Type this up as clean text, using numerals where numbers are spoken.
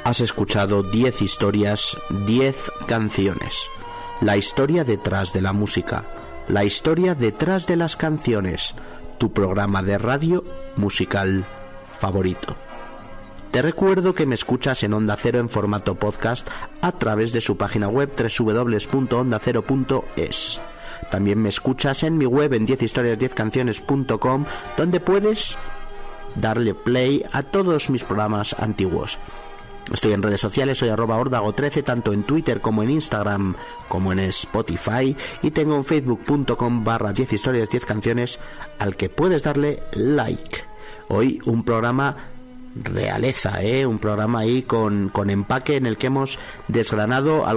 Has escuchado 10 historias, 10 canciones. La historia detrás de la música, la historia detrás de las canciones. Tu programa de radio musical favorito. Te recuerdo que me escuchas en Onda Cero en formato podcast a través de su página web www.ondacero.es. También me escuchas en mi web en 10historias10canciones.com, donde puedes darle play a todos mis programas antiguos. Estoy en redes sociales, soy @ordago13, tanto en Twitter como en Instagram, como en Spotify, y tengo en facebook.com/10historias10canciones al que puedes darle like. Hoy un programa realeza, un programa ahí con empaque en el que hemos desgranado